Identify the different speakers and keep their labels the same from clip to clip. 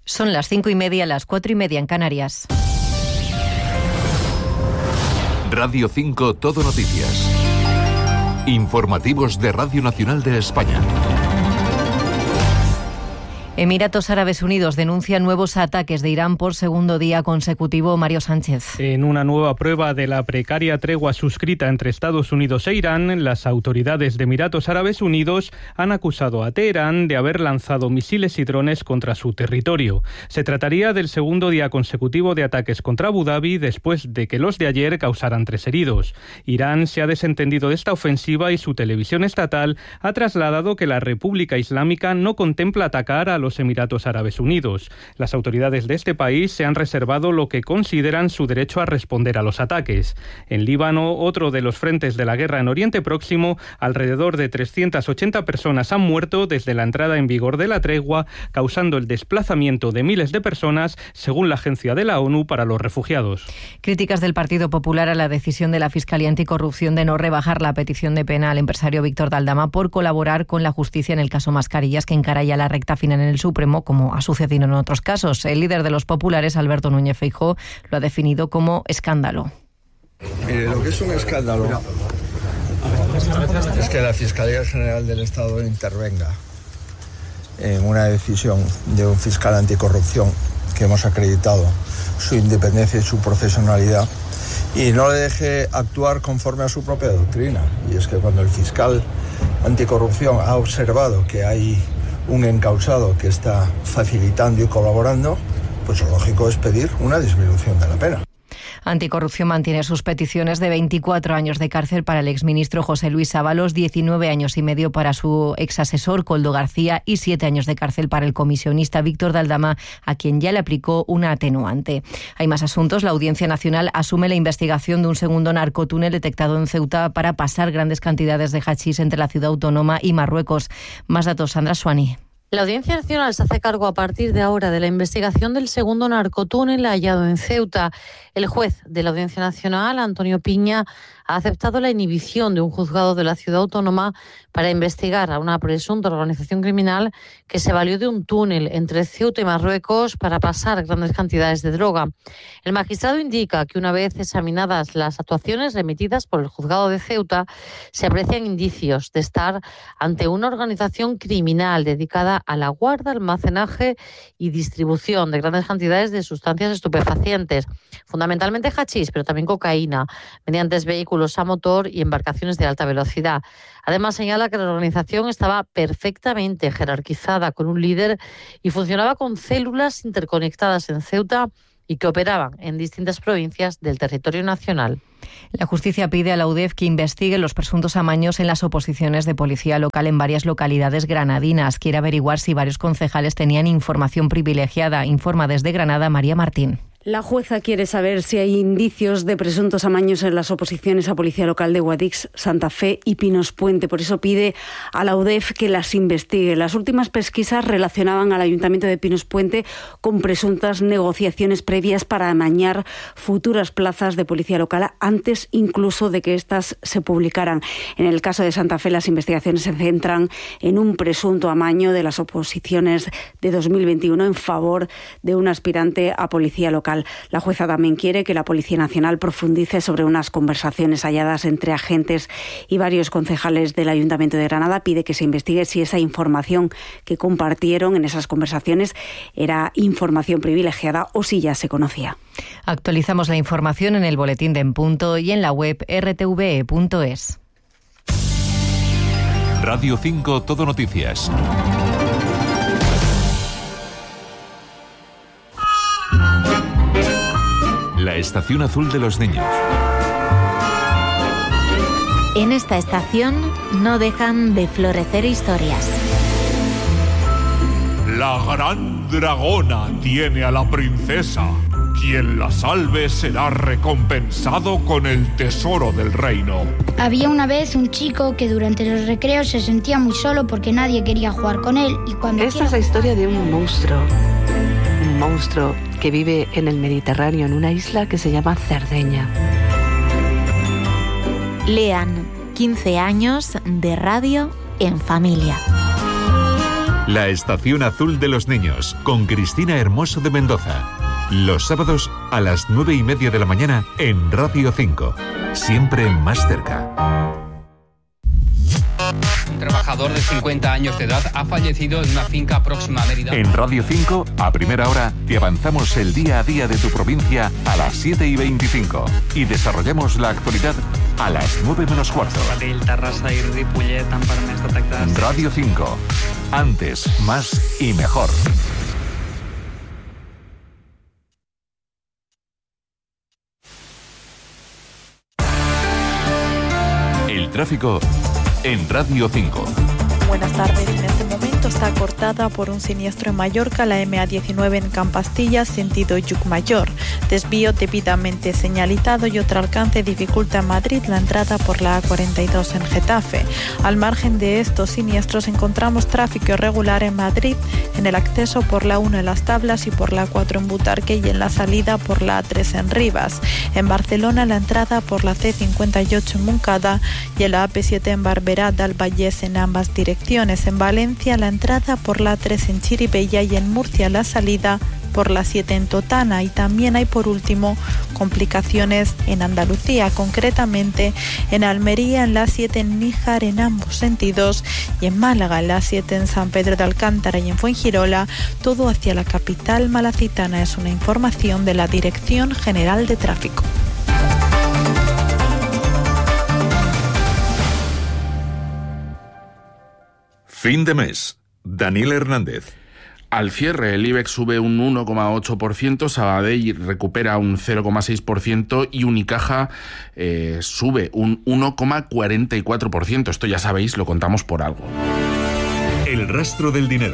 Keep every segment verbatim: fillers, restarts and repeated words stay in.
Speaker 1: Son las cinco y media, las cuatro y media en Canarias.
Speaker 2: Radio cinco Todo Noticias. Informativos de Radio Nacional de España.
Speaker 1: Emiratos Árabes Unidos denuncia nuevos ataques de Irán por segundo día consecutivo. Mario Sánchez.
Speaker 3: En una nueva prueba de la precaria tregua suscrita entre Estados Unidos e Irán, las autoridades de Emiratos Árabes Unidos han acusado a Teherán de haber lanzado misiles y drones contra su territorio. Se trataría del segundo día consecutivo de ataques contra Abu Dhabi después de que los de ayer causaran tres heridos. Irán se ha desentendido de esta ofensiva y su televisión estatal ha trasladado que la República Islámica no contempla atacar a los Emiratos Árabes Unidos. Las autoridades de este país se han reservado lo que consideran su derecho a responder a los ataques. En Líbano, otro de los frentes de la guerra en Oriente Próximo, alrededor de trescientas ochenta personas han muerto desde la entrada en vigor de la tregua, causando el desplazamiento de miles de personas, según la Agencia de la ONU para los Refugiados.
Speaker 1: Críticas del Partido Popular a la decisión de la Fiscalía Anticorrupción de no rebajar la petición de pena al empresario Víctor de Aldama por colaborar con la justicia en el caso Mascarillas, que encara ya la recta final en el Supremo, como ha sucedido en otros casos. El líder de los populares, Alberto Núñez Feijóo, lo ha definido como escándalo.
Speaker 4: Mire, lo que es un escándalo es que la Fiscalía General del Estado intervenga en una decisión de un fiscal anticorrupción que hemos acreditado su independencia y su profesionalidad, y no le deje actuar conforme a su propia doctrina. Y es que cuando el fiscal anticorrupción ha observado que hay un encausado que está facilitando y colaborando, pues lo lógico es pedir una disminución de la pena.
Speaker 1: Anticorrupción mantiene sus peticiones de veinticuatro años de cárcel para el exministro José Luis Ábalos, diecinueve años y medio para su exasesor Koldo García y siete años de cárcel para el comisionista Víctor de Aldama, a quien ya le aplicó una atenuante. Hay más asuntos. La Audiencia Nacional asume la investigación de un segundo narcotúnel detectado en Ceuta para pasar grandes cantidades de hachís entre la ciudad autónoma y Marruecos. Más datos, Sandra Suani.
Speaker 5: La Audiencia Nacional se hace cargo a partir de ahora de la investigación del segundo narcotúnel hallado en Ceuta. El juez de la Audiencia Nacional, Antonio Piña, ha aceptado la inhibición de un juzgado de la ciudad autónoma para investigar a una presunta organización criminal que se valió de un túnel entre Ceuta y Marruecos para pasar grandes cantidades de droga. El magistrado indica que una vez examinadas las actuaciones remitidas por el juzgado de Ceuta, se aprecian indicios de estar ante una organización criminal dedicada a la guarda, almacenaje y distribución de grandes cantidades de sustancias estupefacientes, fundamentalmente hachís, pero también cocaína, mediante vehículos a motor y embarcaciones de alta velocidad. Además, señala que la organización estaba perfectamente jerarquizada con un líder y funcionaba con células interconectadas en Ceuta y que operaban en distintas provincias del territorio nacional.
Speaker 1: La justicia pide a la U D E F que investigue los presuntos amaños en las oposiciones de policía local en varias localidades granadinas. Quiere averiguar si varios concejales tenían información privilegiada. Informa desde Granada María Martín.
Speaker 6: La jueza quiere saber si hay indicios de presuntos amaños en las oposiciones a Policía Local de Guadix, Santa Fe y Pinos Puente. Por eso pide a la U D E F que las investigue. Las últimas pesquisas relacionaban al Ayuntamiento de Pinos Puente con presuntas negociaciones previas para amañar futuras plazas de Policía Local antes incluso de que éstas se publicaran. En el caso de Santa Fe, las investigaciones se centran en un presunto amaño de las oposiciones de dos mil veintiuno en favor de un aspirante a Policía Local. La jueza también quiere que la Policía Nacional profundice sobre unas conversaciones halladas entre agentes y varios concejales del Ayuntamiento de Granada. Pide que se investigue si esa información que compartieron en esas conversaciones era información privilegiada o si ya se conocía.
Speaker 1: Actualizamos la información en el boletín de En Punto y en la web r t v e punto es.
Speaker 2: Radio cinco Todo Noticias. La estación azul de los niños.
Speaker 7: En esta estación no dejan de florecer historias.
Speaker 8: La gran dragona tiene a la princesa. Quien la salve será recompensado con el tesoro del reino.
Speaker 9: Había una vez un chico que durante los recreos se sentía muy solo porque nadie quería jugar con él. Y cuando
Speaker 10: Esta es la historia de un monstruo. Un monstruo que vive en el Mediterráneo, en una isla que se llama Cerdeña.
Speaker 7: Lean quince años de radio en familia.
Speaker 2: La Estación Azul de los Niños, con Cristina Hermoso de Mendoza. Los sábados a las nueve y media de la mañana en Radio cinco. Siempre más cerca.
Speaker 11: Un trabajador de cincuenta años de edad ha fallecido en una finca próxima a Mérida.
Speaker 2: En Radio cinco, a primera hora, te avanzamos el día a día de tu provincia a las siete y veinticinco. Y desarrollamos la actualidad a las nueve menos cuarto.
Speaker 12: Terrassa y Ripollet han permès detectar...
Speaker 2: Radio cinco. Antes, más y mejor. El tráfico en Radio cinco.
Speaker 13: Buenas tardes. En este momento está cortada por un siniestro en Mallorca, la eme a diecinueve en Campastillas, sentido Llucmayor. Desvío debidamente señalizado y otro alcance dificulta en Madrid la entrada por la a cuarenta y dos en Getafe. Al margen de estos siniestros encontramos tráfico irregular en Madrid, en el acceso por la uno en Las Tablas y por la cuatro en Butarque y en la salida por la a tres en Rivas. En Barcelona la entrada por la ce cincuenta y ocho en Montcada y en la a pe siete en Barberá del Vallès en ambas direcciones. En Valencia la entrada por la a tres en Chirivella y en Murcia la salida por la siete en Totana. Y también hay por último complicaciones en Andalucía, concretamente en Almería en la siete en Níjar en ambos sentidos y en Málaga en la siete en San Pedro de Alcántara y en Fuengirola, todo hacia la capital malacitana. Es una información de la Dirección General de Tráfico.
Speaker 2: Fin de mes. Daniel Hernández.
Speaker 14: Al cierre, el IBEX sube un uno coma ocho por ciento, Sabadell recupera un cero coma seis por ciento y Unicaja eh, sube un uno coma cuarenta y cuatro por ciento. Esto ya sabéis, lo contamos por algo.
Speaker 2: El rastro del dinero.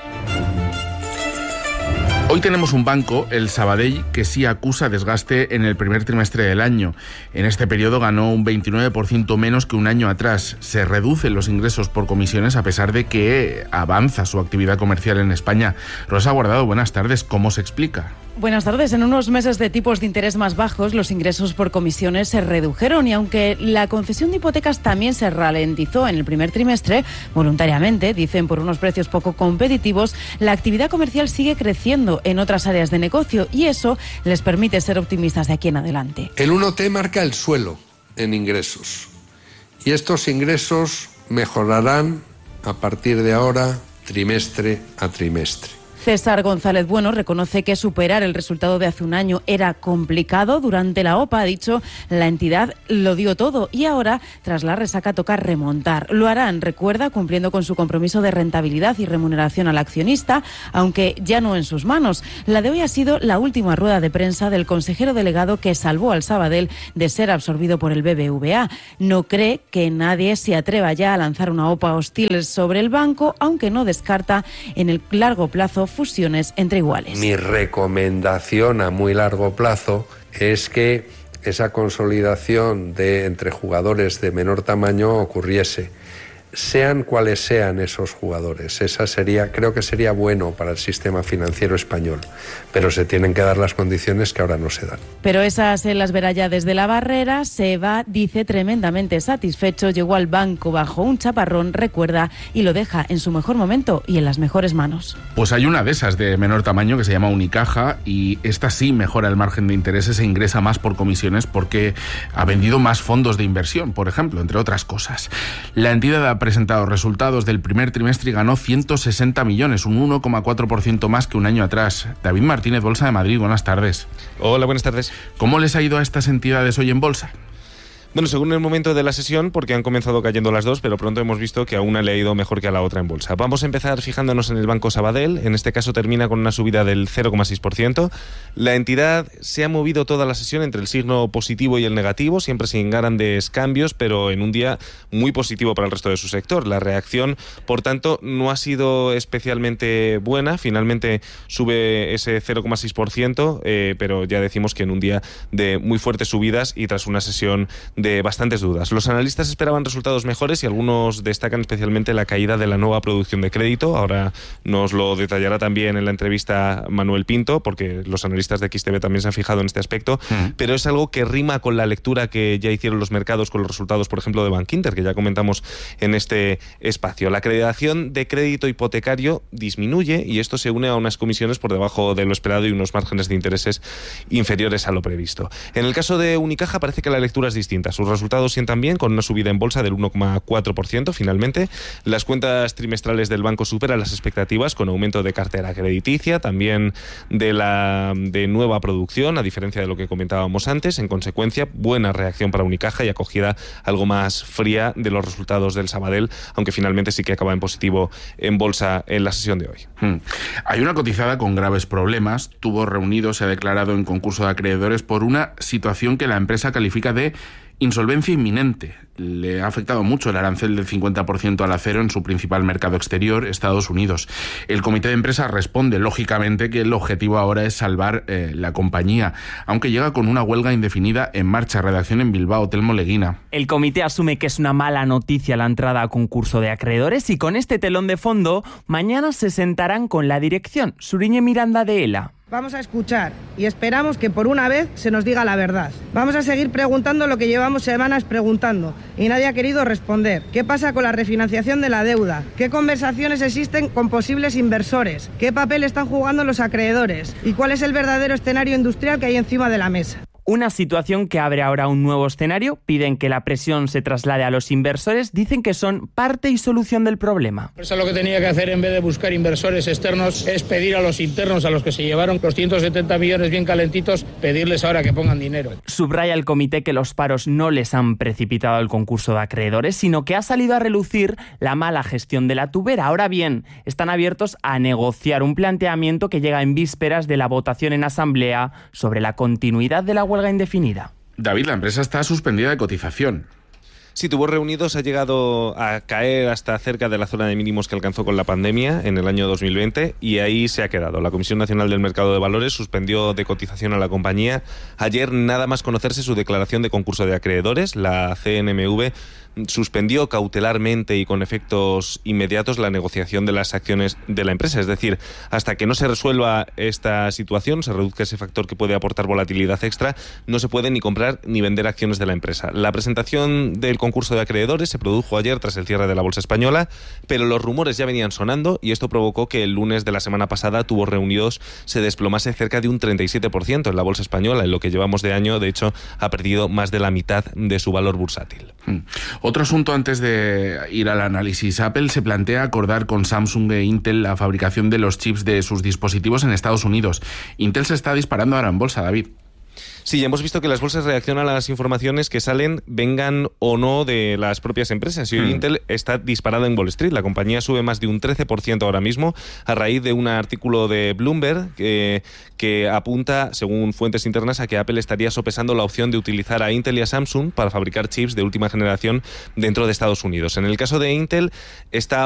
Speaker 14: Hoy tenemos un banco, el Sabadell, que sí acusa desgaste en el primer trimestre del año. En este periodo ganó un veintinueve por ciento menos que un año atrás. Se reducen los ingresos por comisiones a pesar de que avanza su actividad comercial en España. Rosa Guardado, buenas tardes. ¿Cómo se explica?
Speaker 15: Buenas tardes. En unos meses de tipos de interés más bajos, los ingresos por comisiones se redujeron y aunque la concesión de hipotecas también se ralentizó en el primer trimestre, voluntariamente, dicen por unos precios poco competitivos, la actividad comercial sigue creciendo en otras áreas de negocio y eso les permite ser optimistas de aquí en adelante.
Speaker 16: El uno te marca el suelo en ingresos y estos ingresos mejorarán a partir de ahora trimestre a trimestre.
Speaker 15: César González Bueno reconoce que superar el resultado de hace un año era complicado. Durante la OPA, ha dicho, la entidad lo dio todo y ahora, tras la resaca, toca remontar. Lo harán, recuerda, cumpliendo con su compromiso de rentabilidad y remuneración al accionista, aunque ya no en sus manos. La de hoy ha sido la última rueda de prensa del consejero delegado que salvó al Sabadell de ser absorbido por el B B V A. No cree que nadie se atreva ya a lanzar una OPA hostil sobre el banco, aunque no descarta en el largo plazo fusiones entre iguales.
Speaker 16: Mi recomendación a muy largo plazo es que esa consolidación de entre jugadores de menor tamaño ocurriese, sean cuales sean esos jugadores. Esa sería, creo que sería bueno para el sistema financiero español, pero se tienen que dar las condiciones que ahora no se dan.
Speaker 15: Pero esas se las verá ya desde la barrera. Se va, dice, tremendamente satisfecho. Llegó al banco bajo un chaparrón, recuerda, y lo deja en su mejor momento y en las mejores manos.
Speaker 14: Pues hay una de esas de menor tamaño que se llama Unicaja y esta sí mejora el margen de intereses e ingresa más por comisiones porque ha vendido más fondos de inversión, por ejemplo, entre otras cosas. La entidad ha presentado resultados del primer trimestre y ganó ciento sesenta millones, un uno coma cuatro por ciento más que un año atrás. David Martínez, Bolsa de Madrid, buenas tardes.
Speaker 17: Hola, buenas tardes.
Speaker 14: ¿Cómo les ha ido a estas entidades hoy en bolsa?
Speaker 17: Bueno, según el momento de la sesión, porque han comenzado cayendo las dos, pero pronto hemos visto que a una le ha ido mejor que a la otra en bolsa. Vamos a empezar fijándonos en el Banco Sabadell. En este caso termina con una subida del cero coma seis por ciento. La entidad se ha movido toda la sesión entre el signo positivo y el negativo, siempre sin grandes cambios, pero en un día muy positivo para el resto de su sector. La reacción, por tanto, no ha sido especialmente buena. Finalmente sube ese cero coma seis por ciento, eh, pero ya decimos que en un día de muy fuertes subidas y tras una sesión de bastantes dudas. Los analistas esperaban resultados mejores y algunos destacan especialmente la caída de la nueva producción de crédito. Ahora nos lo detallará también en la entrevista Manuel Pinto, porque los analistas de X T V también se han fijado en este aspecto, mm. pero es algo que rima con la lectura que ya hicieron los mercados con los resultados, por ejemplo, de Bankinter, que ya comentamos en este espacio. La acreditación de crédito hipotecario disminuye y esto se une a unas comisiones por debajo de lo esperado y unos márgenes de intereses inferiores a lo previsto. En el caso de Unicaja parece que la lectura es distinta. Sus resultados sientan bien, con una subida en bolsa del uno coma cuatro por ciento finalmente. Las cuentas trimestrales del banco superan las expectativas, con aumento de cartera crediticia, también de la de nueva producción, a diferencia de lo que comentábamos antes. En consecuencia, buena reacción para Unicaja y acogida algo más fría de los resultados del Sabadell, aunque finalmente sí que acaba en positivo en bolsa en la sesión de hoy.
Speaker 14: Hmm. Hay una cotizada con graves problemas. Tubos Reunidos se ha declarado en concurso de acreedores por una situación que la empresa califica de insolvencia inminente. Le ha afectado mucho el arancel del cincuenta por ciento al acero en su principal mercado exterior, Estados Unidos. El comité de empresa responde, lógicamente, que el objetivo ahora es salvar eh, la compañía, aunque llega con una huelga indefinida en marcha. Redacción en Bilbao, Telmo Leguina.
Speaker 18: El comité asume que es una mala noticia la entrada a concurso de acreedores y con este telón de fondo, mañana se sentarán con la dirección. Suriñe Miranda de ELA.
Speaker 19: Vamos a escuchar y esperamos que por una vez se nos diga la verdad. Vamos a seguir preguntando lo que llevamos semanas preguntando y nadie ha querido responder. ¿Qué pasa con la refinanciación de la deuda? ¿Qué conversaciones existen con posibles inversores? ¿Qué papel están jugando los acreedores? ¿Y cuál es el verdadero escenario industrial que hay encima de la mesa?
Speaker 18: Una situación que abre ahora un nuevo escenario. Piden que la presión se traslade a los inversores. Dicen que son parte y solución del problema.
Speaker 20: Eso lo que tenía que hacer en vez de buscar inversores externos es pedir a los internos, a los que se llevaron los ciento setenta millones bien calentitos, pedirles ahora que pongan dinero.
Speaker 18: Subraya el comité que los paros no les han precipitado el concurso de acreedores, sino que ha salido a relucir la mala gestión de la tubera. Ahora bien, están abiertos a negociar un planteamiento que llega en vísperas de la votación en asamblea sobre la continuidad de la huelga indefinida.
Speaker 14: David, la empresa está suspendida de cotización.
Speaker 17: Sí, Tubos Reunidos ha llegado a caer hasta cerca de la zona de mínimos que alcanzó con la pandemia en el año dos mil veinte y ahí se ha quedado. La Comisión Nacional del Mercado de Valores suspendió de cotización a la compañía ayer, nada más conocerse su declaración de concurso de acreedores. La C N M V suspendió cautelarmente y con efectos inmediatos la negociación de las acciones de la empresa. Es decir, hasta que no se resuelva esta situación, se reduzca ese factor que puede aportar volatilidad extra, no se puede ni comprar ni vender acciones de la empresa. La presentación del concurso de acreedores se produjo ayer tras el cierre de la bolsa española, pero los rumores ya venían sonando y esto provocó que el lunes de la semana pasada Tubos Reunidos se desplomase cerca de un treinta y siete por ciento en la bolsa española. En lo que llevamos de año, de hecho, ha perdido más de la mitad de su valor bursátil.
Speaker 14: Hmm. Otro asunto antes de ir al análisis. Apple se plantea acordar con Samsung e Intel la fabricación de los chips de sus dispositivos en Estados Unidos. Intel se está disparando ahora en bolsa, David.
Speaker 17: Sí, hemos visto que las bolsas reaccionan a las informaciones que salen, vengan o no de las propias empresas. Y hoy hmm. Intel está disparada en Wall Street. La compañía sube más de un trece por ciento ahora mismo a raíz de un artículo de Bloomberg que, que apunta, según fuentes internas, a que Apple estaría sopesando la opción de utilizar a Intel y a Samsung para fabricar chips de última generación dentro de Estados Unidos. En el caso de Intel, está